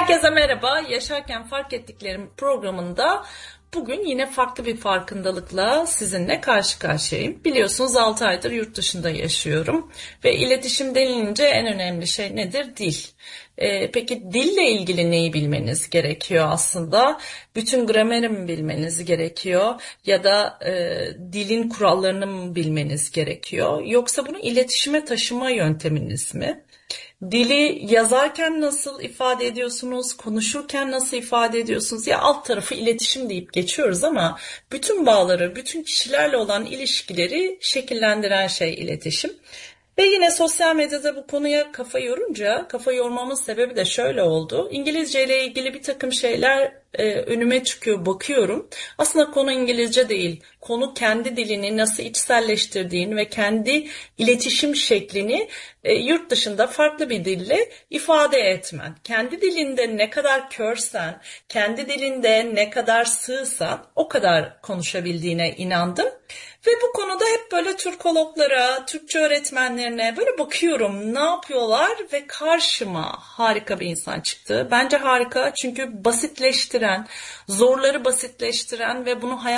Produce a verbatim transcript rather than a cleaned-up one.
Herkese merhaba. Yaşarken Fark Ettiklerim programında bugün yine farklı bir farkındalıkla sizinle karşı karşıyayım. Biliyorsunuz altı aydır yurt dışında yaşıyorum ve iletişim denilince en önemli şey nedir? Dil. Ee, peki dille ilgili neyi bilmeniz gerekiyor aslında? Bütün grameri mi bilmeniz gerekiyor ya da e, dilin kurallarını mı bilmeniz gerekiyor? Yoksa bunu iletişime taşıma yönteminiz mi? Dili yazarken nasıl ifade ediyorsunuz, konuşurken nasıl ifade ediyorsunuz? Ya alt tarafı iletişim deyip geçiyoruz ama bütün bağları, bütün kişilerle olan ilişkileri şekillendiren şey iletişim. Ve yine sosyal medyada bu konuya kafa yorunca, kafa yormamın sebebi de şöyle oldu. İngilizce ile ilgili bir takım şeyler e, önüme çıkıyor, bakıyorum. Aslında konu İngilizce değil. Konu kendi dilini nasıl içselleştirdiğin ve kendi iletişim şeklini e, yurt dışında farklı bir dille ifade etmen. Kendi dilinde ne kadar körsen, kendi dilinde ne kadar sığsan o kadar konuşabildiğine inandım. Ve bu konuda hep böyle Türkologlara, Türkçe öğretmenlerine böyle bakıyorum ne yapıyorlar ve karşıma harika bir insan çıktı. Bence harika çünkü basitleştiren, zorları basitleştiren ve bunu hayal